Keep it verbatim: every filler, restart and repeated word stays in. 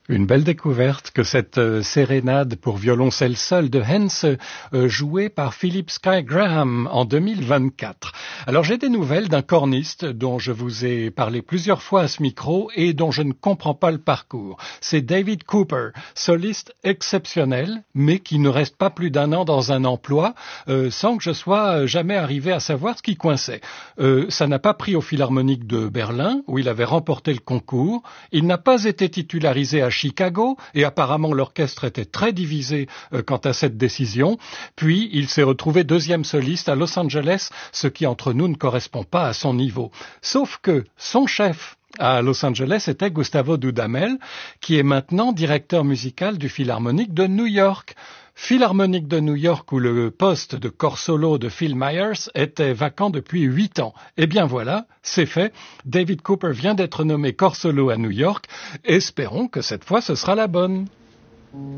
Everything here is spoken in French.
Une belle découverte que cette euh, sérénade pour violoncelle seul de Hense, euh, jouée par Philip Sky Graham en deux mille vingt-quatre. Alors j'ai des nouvelles d'un corniste dont je vous ai parlé plusieurs fois à ce micro et dont je ne comprends pas le parcours. C'est David Cooper, soliste exceptionnel, mais qui ne reste pas plus d'un an dans un emploi euh, sans que je sois jamais arrivé à savoir ce qui coinçait. Euh, ça n'a pas pris au Philharmonique de Berlin, où il avait remporté le concours. Il n'a pas été titularisé à Chicago, et apparemment l'orchestre était très divisé euh, quant à cette décision. Puis il s'est retrouvé deuxième soliste à Los Angeles, ce qui entre nous ne correspond pas à son niveau. Sauf que son chef à Los Angeles était Gustavo Dudamel, qui est maintenant directeur musical du Philharmonique de New York. Philharmonique de New York où le poste de corps solo de Phil Myers était vacant depuis huit ans. Eh bien voilà, c'est fait. David Cooper vient d'être nommé corps solo à New York. Espérons que cette fois ce sera la bonne.